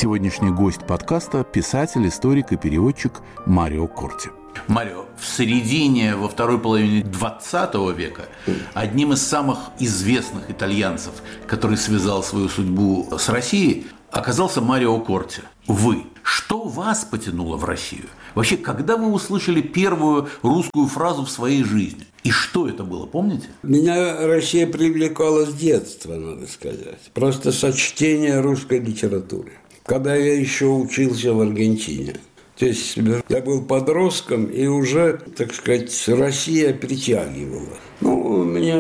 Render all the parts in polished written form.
Сегодняшний гость подкаста – писатель, историк и переводчик Марио Корти. Марио, в середине, во второй половине 20 века одним из самых известных итальянцев, который связал свою судьбу с Россией, оказался Марио Корти. Вы. Что вас потянуло в Россию? Вообще, когда вы услышали первую русскую фразу в своей жизни? И что это было, помните? Меня Россия привлекала с детства, надо сказать. Просто со чтения русской литературы. Когда я еще учился в Аргентине. То есть я был подростком, и уже, так сказать, Россия притягивала. Мне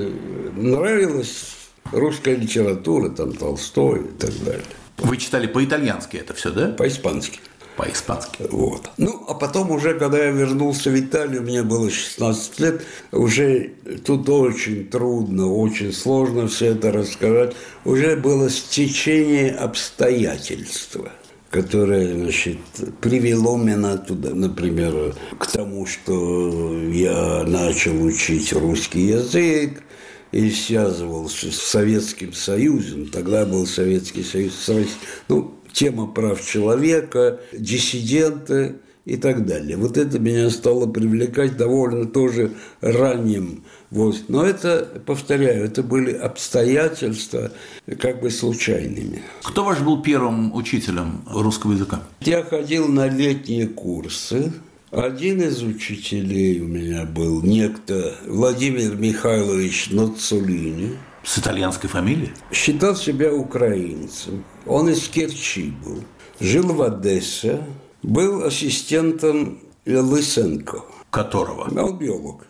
нравилась русская литература, там Толстой и так далее. Вы читали по-итальянски это все, да? По-испански. По-испански. Вот. А потом уже, когда я вернулся в Италию, мне было 16 лет, уже тут очень трудно, очень сложно все это рассказать. Уже было стечение обстоятельств, которое, привело меня туда, например, к тому, что я начал учить русский язык и связывался с Советским Союзом. Тогда был Советский Союз с Россией. Тема прав человека, диссиденты и так далее. Вот это меня стало привлекать довольно тоже ранним возрастом. Но это, повторяю, это были обстоятельства как бы случайными. Кто ваш был первым учителем русского языка? Я ходил на летние курсы. Один из учителей у меня был некто Владимир Михайлович Ноццолини. С итальянской фамилией? Считал себя украинцем. Он из Керчи был. Жил в Одессе. Был ассистентом Лысенко. Которого? Он биолог.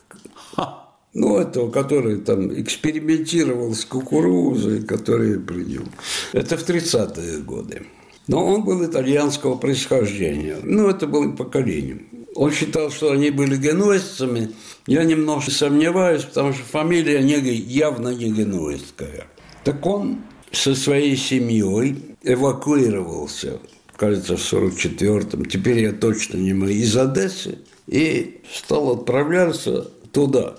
Этого, который там экспериментировал с кукурузой, который придумал. Это в 30-е годы. Но он был итальянского происхождения. Это было поколением. Он считал, что они были генуэзцами. Я немножко сомневаюсь, потому что фамилия явно не генуэзская. Так он со своей семьей эвакуировался, кажется, в 44-м, теперь я точно не могу, из Одессы, и стал отправляться туда,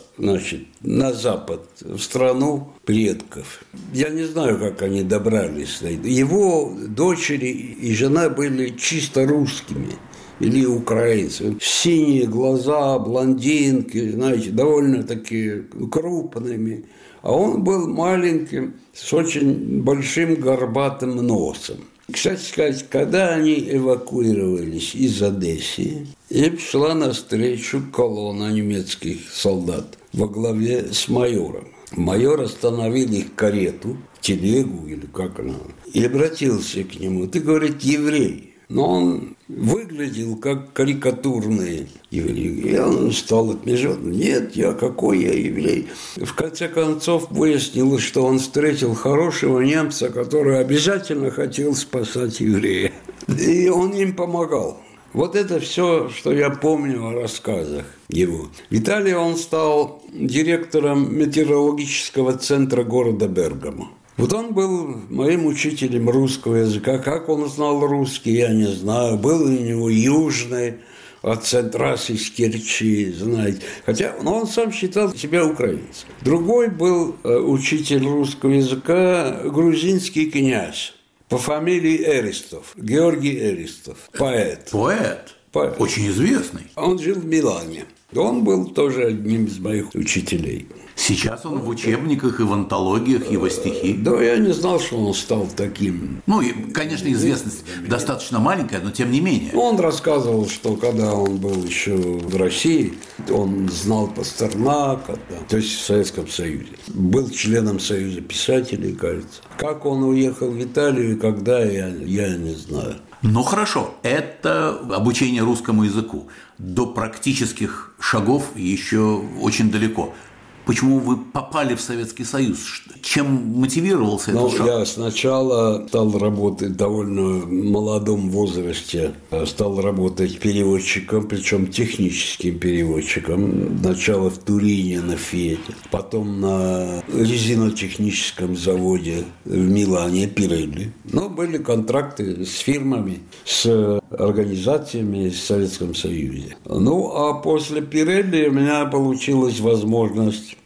на запад, в страну предков. Я не знаю, как они добрались. Его дочери и жена были чисто русскими или украинцами. Синие глаза, блондинки, довольно-таки крупными. А он был маленьким, с очень большим горбатым носом. Кстати сказать, когда они эвакуировались из Одессы, им шла навстречу колонна немецких солдат во главе с майором. Майор остановил их карету, телегу или как она, и обратился к нему. Ты, говорит, еврей. Но он выглядел как карикатурный еврей. И он стал отмежать. Нет, какой я еврей. В конце концов выяснилось, что он встретил хорошего немца, который обязательно хотел спасать еврея. И он им помогал. Вот это все, что я помню о рассказах его. В Италии он стал директором метеорологического центра города Бергамо. Вот он был моим учителем русского языка. Как он знал русский, я не знаю. Был у него южный акцент, раз из Керчи, знаете. Но он сам считал себя украинцем. Другой был учитель русского языка, грузинский князь по фамилии Эристов, Георгий Эристов, поэт. Поэт? Очень известный. Он жил в Милане. Он был тоже одним из моих учителей. Сейчас он в учебниках и в антологиях его стихи. Да, я не знал, что он стал таким. И, конечно, известность достаточно маленькая, но тем не менее. Он рассказывал, что когда он был еще в России, он знал Пастернака, то есть в Советском Союзе. Был членом Союза писателей, кажется. Как он уехал в Италию и когда, я не знаю. Хорошо, это обучение русскому языку. До практических шагов еще очень далеко. Почему вы попали в Советский Союз? Чем мотивировался этот шаг? Я сначала стал работать в довольно молодом возрасте. Стал работать переводчиком, причем техническим переводчиком. Сначала в Турине на Фиате, потом на резинотехническом заводе в Милане, Пирелли. Были контракты с фирмами, с организациями в Советском Союзе. А после Пирелли у меня получилась возможность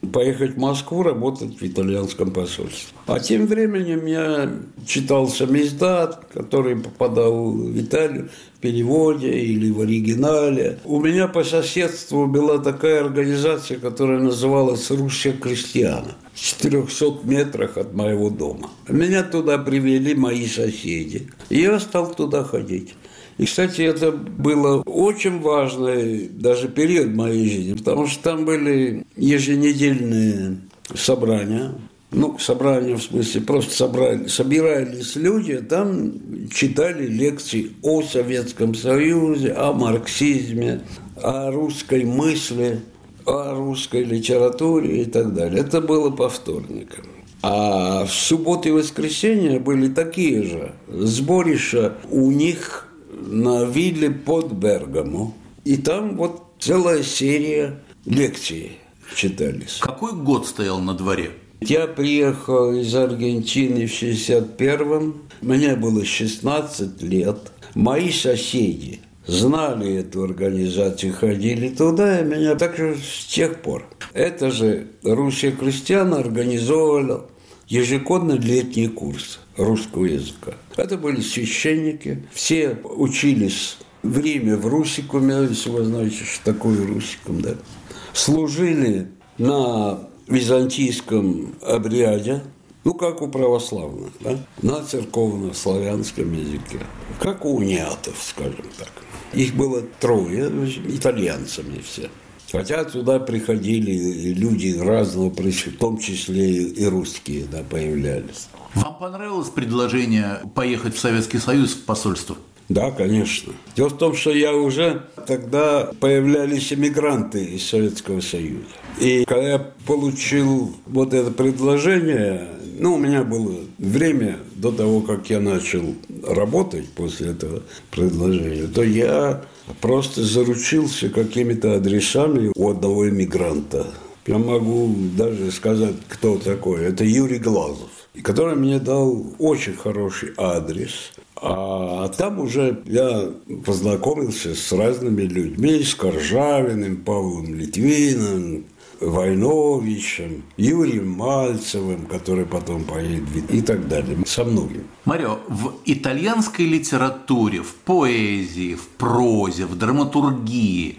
поехать в Москву работать в итальянском посольстве. А тем временем я читал самиздат, который попадал в Италию в переводе или в оригинале. У меня по соседству была такая организация, которая называлась «Русские крестьяне». В 400 метрах от моего дома. Меня туда привели мои соседи. И я стал туда ходить. И, кстати, это было очень важный даже период моей жизни, потому что там были еженедельные собрания. Собрания в смысле, просто собирались люди, там читали лекции о Советском Союзе, о марксизме, о русской мысли, о русской литературе и так далее. Это было по вторникам. А в субботу и воскресенье были такие же сборища у них на вилле под Бергамо. И там вот целая серия лекций читались. Какой год стоял на дворе? Я приехал из Аргентины в 61-м. Мне было 16 лет. Мои соседи знали эту организацию, ходили туда, и меня также с тех пор. Это же «Русские крестьяне» организовывали ежегодно летний курс русского языка. Это были священники, все учились в Риме в русикуме, если вы знаете, что такое русикум, да. Служили на византийском обряде, как у православных, да, на церковно-славянском языке, как у униатов, скажем так. Их было 3, итальянцами все. Хотя туда приходили люди разного происхождения, в том числе и русские, да, появлялись. Вам понравилось предложение поехать в Советский Союз в посольство? Да, конечно. Дело в том, что я уже тогда появлялись эмигранты из Советского Союза. И когда я получил вот это предложение, у меня было время до того, как я начал работать после этого предложения, то я просто заручился какими-то адресами у одного эмигранта. Я могу даже сказать, кто такой. Это Юрий Глазов, который мне дал очень хороший адрес. А там уже я познакомился с разными людьми, с Коржавиным, Павлом Литвиным, Войновичем, Юрием Мальцевым, который потом поедет, и так далее, со многими. Марио, в итальянской литературе, в поэзии, в прозе, в драматургии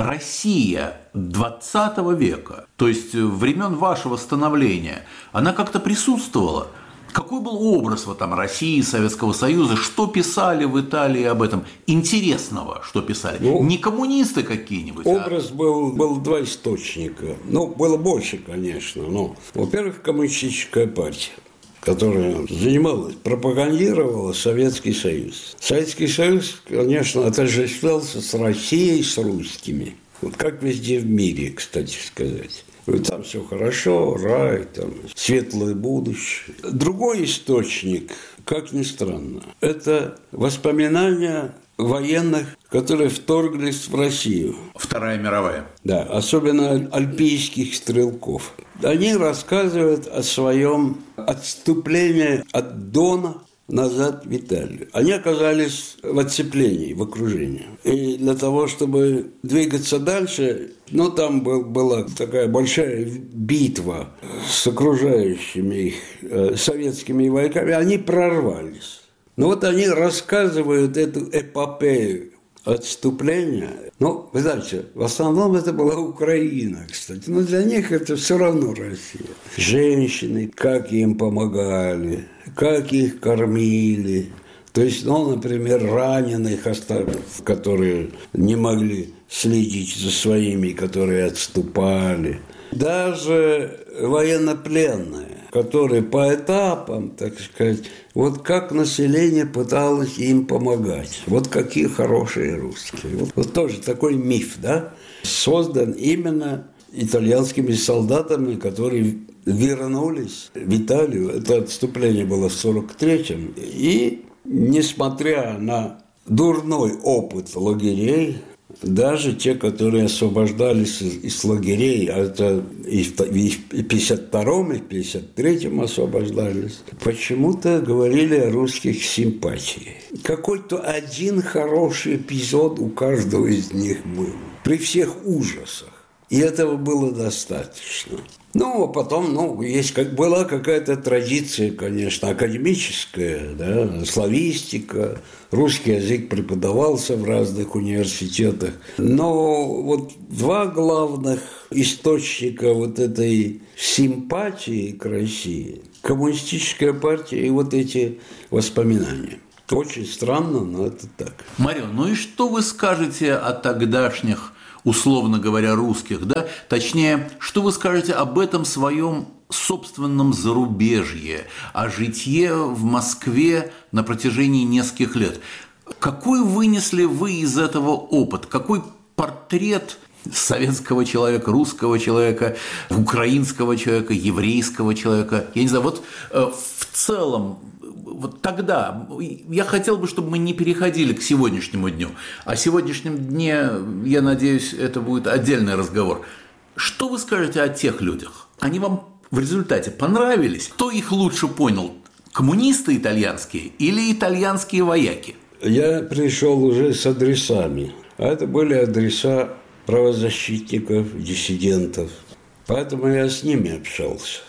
Россия 20 века, то есть времен вашего становления, она как-то присутствовала? Какой был образ России, Советского Союза? Что писали в Италии об этом? Интересного, что писали? Не коммунисты какие-нибудь? Образ был 2 источника. Было больше, конечно. Во-первых, коммунистическая партия, которая занималась, пропагандировала Советский Союз. Советский Союз, конечно, отождествлялся с Россией, с русскими. Как везде в мире, кстати сказать. Там все хорошо, рай, там светлое будущее. Другой источник, как ни странно, это воспоминания военных, которые вторглись в Россию. Вторая мировая. Да, особенно альпийских стрелков. Они рассказывают о своем отступлении от Дона назад в Италию. Они оказались в оцеплении, в окружении. И для того, чтобы двигаться дальше, там была такая большая битва с окружающими их советскими войсками, они прорвались. Они рассказывают эту эпопею отступления. Вы знаете, в основном это была Украина, кстати. Но для них это все равно Россия. Женщины, как им помогали, как их кормили. То есть, например, раненых, которые не могли следить за своими, которые отступали. Даже военнопленные, которые по этапам, так сказать, как население пыталось им помогать. Какие хорошие русские. Тоже такой миф, да, создан именно итальянскими солдатами, которые вернулись в Италию. Это отступление было в 1943-м. И, несмотря на дурной опыт лагерей, даже те, которые освобождались из лагерей, а это и в 1952-м, и в 1953-м освобождались, почему-то говорили о русских симпатиях. Какой-то один хороший эпизод у каждого из них был. При всех ужасах. И этого было достаточно. Ну, а потом, была какая-то традиция, конечно, академическая, да, славистика, русский язык преподавался в разных университетах. Но вот два главных источника вот этой симпатии к России – коммунистическая партия и вот эти воспоминания. Очень странно, но это так. Марио, и что вы скажете о тогдашних, условно говоря, русских, да? Точнее, что вы скажете об этом своем собственном зарубежье, о житье в Москве на протяжении нескольких лет? Какой вынесли вы из этого опыт? Какой портрет советского человека, русского человека, украинского человека, еврейского человека? Я не знаю, вот в целом, вот тогда я хотел бы, чтобы мы не переходили к сегодняшнему дню. О сегодняшнем дне, я надеюсь, это будет отдельный разговор. Что вы скажете о тех людях? Они вам в результате понравились? Кто их лучше понял? Коммунисты итальянские или итальянские вояки? Я пришел уже с адресами. А это были адреса правозащитников, диссидентов. Поэтому я с ними общался.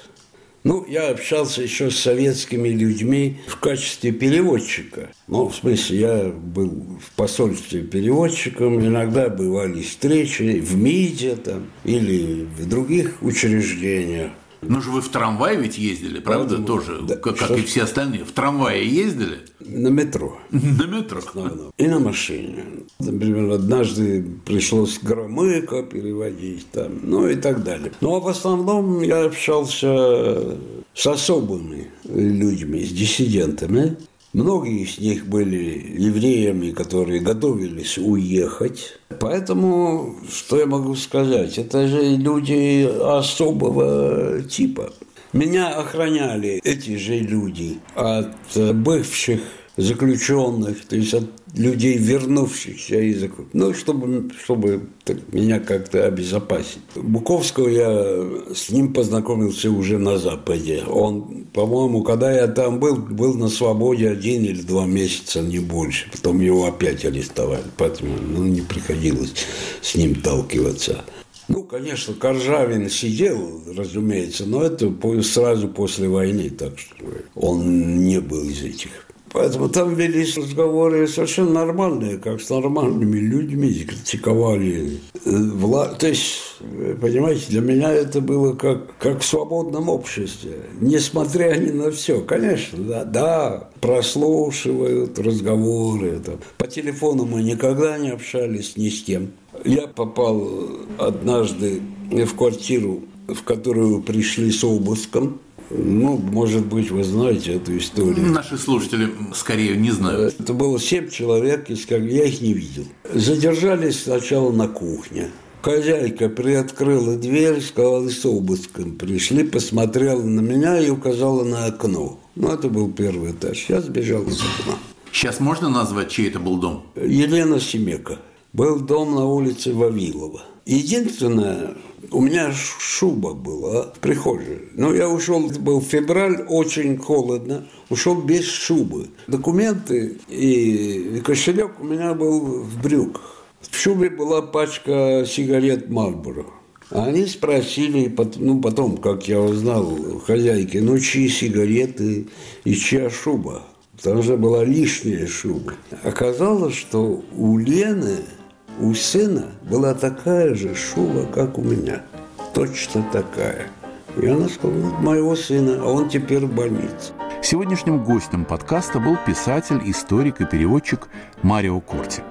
Я общался еще с советскими людьми в качестве переводчика. В смысле, я был в посольстве переводчиком, иногда бывали встречи в МИДе там, или в других учреждениях. Ну же вы в трамвае ведь ездили, правда? Тоже, да, как и все остальные. В трамвае ездили? На метро. На метро. И на машине. Например, однажды пришлось Громыко переводить там, и так далее. А в основном я общался с особыми людьми, с диссидентами. Многие из них были евреями, которые готовились уехать. Поэтому, что я могу сказать, это же люди особого типа. Меня охраняли эти же люди от бывших заключенных, то есть от людей, вернувшихся из чтобы меня как-то обезопасить. Буковского я с ним познакомился уже на Западе. Он, по-моему, когда я там был на свободе 1 или 2 месяца, не больше. Потом его опять арестовали, поэтому не приходилось с ним сталкиваться. Конечно, Коржавин сидел, разумеется, но это сразу после войны, так что он не был из этих. Поэтому там велись разговоры совершенно нормальные, как с нормальными людьми, критиковали власть. То есть, понимаете, для меня это было как в свободном обществе, несмотря ни на все. Конечно, да, прослушивают разговоры. Там. По телефону мы никогда не общались ни с кем. Я попал однажды в квартиру, в которую пришли с обыском. Может быть, вы знаете эту историю. Наши слушатели скорее не знают. Это было 7 человек, я их не видел. Задержались сначала на кухне. Хозяйка приоткрыла дверь, сказала, с обыском пришли, посмотрела на меня и указала на окно. Это был первый этаж. Я сбежал из окна. Сейчас можно назвать, чей это был дом? Елена Семека. Был дом на улице Вавилова. Единственное, у меня шуба была в прихожей. Я ушел, это был февраль, очень холодно, ушел без шубы. Документы и кошелек у меня был в брюках. В шубе была пачка сигарет Marlboro. Они спросили, потом, как я узнал, хозяйки, чьи сигареты и чья шуба. Потому что была лишняя шуба. Оказалось, что у Лены, у сына была такая же шуба, как у меня. Точно такая. И она сказала, моего сына, а он теперь в больнице. Сегодняшним гостем подкаста был писатель, историк и переводчик Марио Корти.